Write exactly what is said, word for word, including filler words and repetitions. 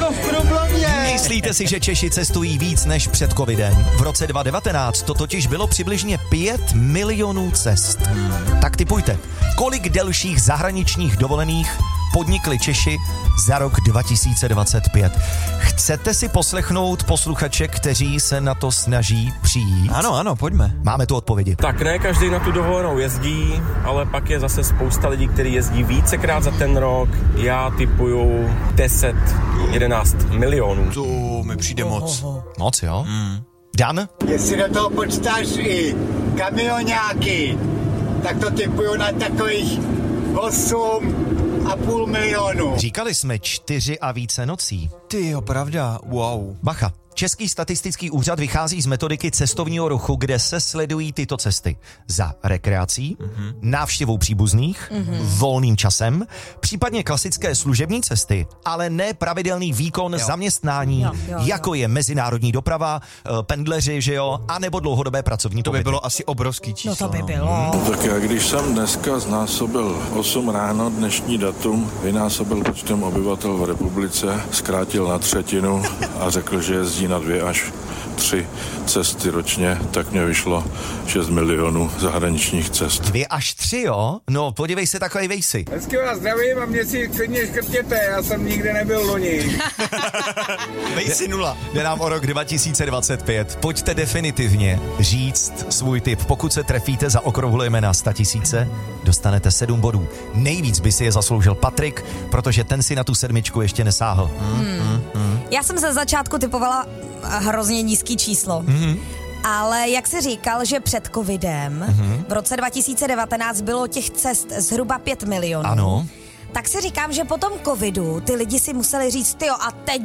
jako v Krumlově. Myslíte si, že Češi cestují víc než před covidem? V roce dva tisíce devatenáct to totiž bylo přibližně pět milionů cest. Tak tipujte, kolik delších zahraničních dovolených podnikli Češi za rok dva tisíce dvacet pět. Chcete si poslechnout posluchače, kteří se na to snaží přijít? Ano, ano, pojďme. Máme tu odpovědi. Tak ne každý na tu dovolenou jezdí, ale pak je zase spousta lidí, kteří jezdí vícekrát za ten rok. Já tipuju deset jedenáct milionů. To mi přijde moc. Moc, jo? Mm. Dan? Jestli do toho počítáš i kamionáky, tak to typuju na takových osm a půl milionu. Říkali jsme čtyři a více nocí. Ty jo, pravda, wow. Bacha. Český statistický úřad vychází z metodiky cestovního ruchu, kde se sledují tyto cesty za rekreací, mm-hmm. návštěvou příbuzných, mm-hmm. volným časem, případně klasické služební cesty, ale ne pravidelný výkon jo. zaměstnání, jo, jo, jo. jako je mezinárodní doprava, pendleři, že jo, anebo dlouhodobé pracovní To by pobyty. bylo asi obrovský číslo. No to by bylo. No, tak já když jsem dneska znásobil osm ráno dnešní datum, vynásobil počtem obyvatel v republice, zkrátil na třetinu a řekl, že jezdí na dvě až tři cesty ročně, tak mě vyšlo šest milionů zahraničních cest. Dvě až tři, jo? No, podívej se, takovej vejsi. Hezky vás zdravím a mě si klidně škrtěte, já jsem nikde nebyl loni. Vejsi nula. Jde nám o rok dva tisíce dvacet pět. Pojďte definitivně říct svůj tip. Pokud se trefíte, zaokrouhlujeme na sto tisíce, dostanete sedm bodů. Nejvíc by si je zasloužil Patrik, protože ten si na tu sedmičku ještě nesáhl. Hmm. Hmm. Hmm. Já jsem ze začátku typovala hrozně nízký číslo. Mm-hmm. Ale jak jsi říkal, že před covidem mm-hmm. v roce dva tisíce devatenáct bylo těch cest zhruba pět milionů. Ano. Tak si říkám, že po tom covidu ty lidi si museli říct, tyjo, a teď